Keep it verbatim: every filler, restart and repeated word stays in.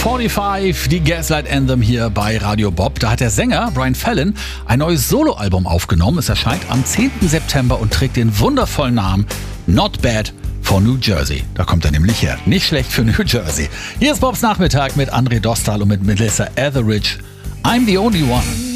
fünfundvierzig, die Gaslight Anthem hier bei Radio Bob. Da hat der Sänger Brian Fallon ein neues Soloalbum aufgenommen. Es erscheint am zehnten September und trägt den wundervollen Namen Not Bad for New Jersey. Da kommt er nämlich her. Nicht schlecht für New Jersey. Hier ist Bobs Nachmittag mit André Dostal und mit Melissa Etheridge. I'm the only one.